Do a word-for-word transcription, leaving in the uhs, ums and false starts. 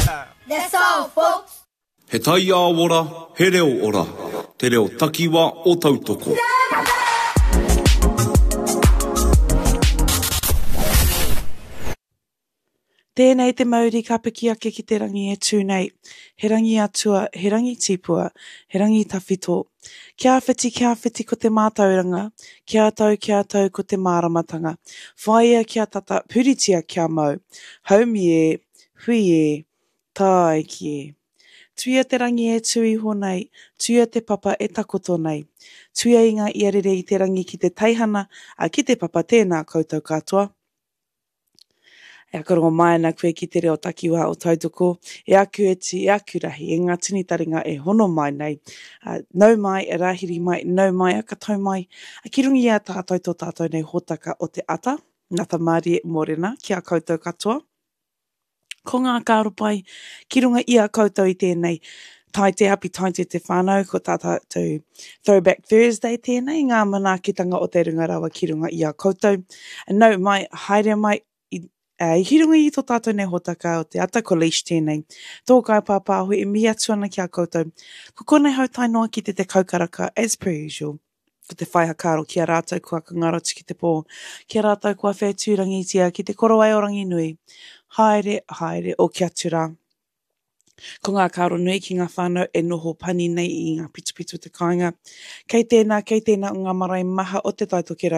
That's all, folks. He tai a ora, he reo ora. Te reo takiwa o tautoko. Tēnei te mauri ka piki ake ki te rangi e tūnei. He rangi atua, he rangi tipua, he rangi tawhito. Kia whiti, kia whiti ko te mātauranga. Kia tau, kia tau ko te māramatanga. Whaia kia tata, puritia kia mau. Haumi e, hui e, tāi ki e. Tuia te rangi e tui honei, tuia te papa e takoto nei. Tuia i ngā iarere i te rangi ki te teihana, a ki te papa tēnā koutou katoa. E akarongo mai nā koe ki te reo takiwa o tautoko, e aku eti, e aku rahi, e ngā tinitaringa e hono mai nei. Uh, nau mai, e rahiri mai, nau mai, a katau mai. A ki rungi a tātou tō tātou nei hōtaka o te ata, Ngata Mārie Morena, ki a koutou katoa. Ko ngā kāropai, ki runga i a koutou i tēnei, tai te hapi, tai te te whānau, ko tātou Throwback Thursday tēnei, ngā manaakitanga o te rungarawa ki runga i a koutou. E nau mai, haere mai, Uh, I hirunga i tō tātou nei hotaka o te ata ko leash tēnei. Tō kai pāpāhu e mi atu ana ki a koutou. Ko konei hau tai noa ki te te kaukaraka, as per usual. Ko te whaiha kāro ki a rātou kua kangaro tiki te pō. Ki a rātou kua whētūrangi tia ki te korowai o rangi nui. Haere, haere, o kia tura. Ko ngā kāro nui ki ngā whānau e noho pani nei i ngā pitu pitu te kāinga. Kei tēnā, kei tēnā o ngā marae maha o te taitokerau.